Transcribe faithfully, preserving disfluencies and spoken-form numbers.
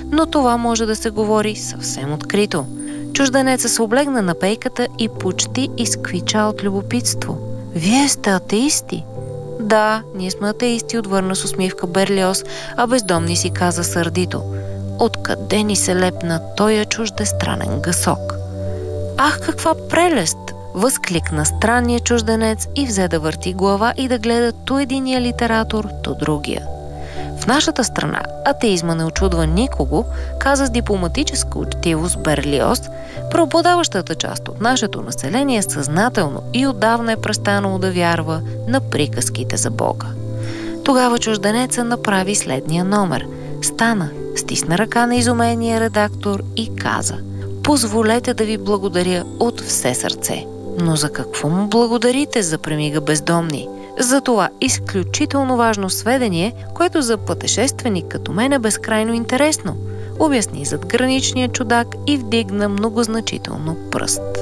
но това може да се говори съвсем открито. Чужденецът се облегна на пейката и почти изквича от любопитство. Вие сте атеисти? Да, ние сме атеисти, отвърна с усмивка Берлиоз, а бездомни си каза сърдито. Откъде ни се лепна тоя чуждестранен гъсок? Ах, каква прелест! Възкликна странния чужденец и взе да върти глава и да гледа ту единия литератор, то другия. В нашата страна атеизма не очудва никого, каза с дипломатическа учтивост Берлиоз, преобладаващата част от нашето население съзнателно и отдавна е престанало да вярва на приказките за Бога. Тогава чужденеца направи следния номер. Стана, стисна ръка на изумения редактор и каза: позволете да ви благодаря от все сърце. Но за какво му благодарите, запремига бездомни? За това изключително важно сведение, което за пътешественик като мен е безкрайно интересно, обясни задграничният чудак и вдигна многозначително пръст.